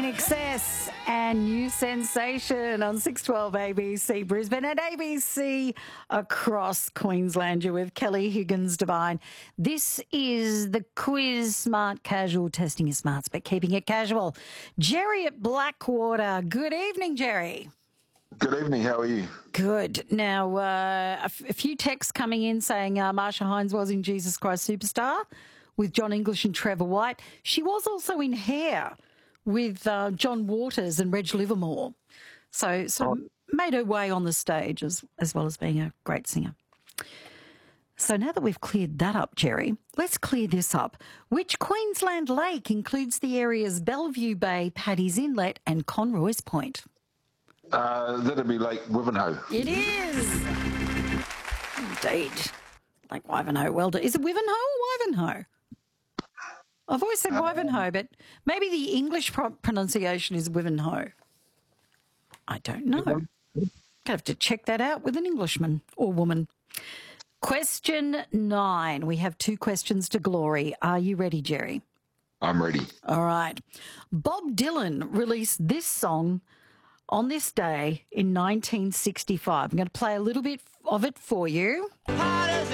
INXS and New Sensation on 612 ABC Brisbane and ABC across Queensland. You're with Kelly Higgins Devine. This is the quiz Smart Casual, testing your smarts but keeping it casual. Jerry at Blackwater. Good evening, Jerry. Good evening. How are you? Good. Now, a few texts coming in saying Marsha Hines was in Jesus Christ Superstar with John English and Trevor White. She was also in Hair with John Waters and Reg Livermore. So made her way on the stage as well as being a great singer. So now that we've cleared that up, Jerry, let's clear this up. Which Queensland lake includes the areas Bellevue Bay, Paddy's Inlet and Conroy's Point? That'd be Lake Wivenhoe. It is. Indeed. Lake Wivenhoe. Well done. Is it Wivenhoe or Wivenhoe? I've always said Wivenhoe, but maybe the English pronunciation is Wivenhoe. I don't know. Gonna have to check that out with an Englishman or woman. Question 9. We have 2 questions to glory. Are you ready, Jerry? I'm ready. All right. Bob Dylan released this song on this day in 1965. I'm going to play a little bit of it for you.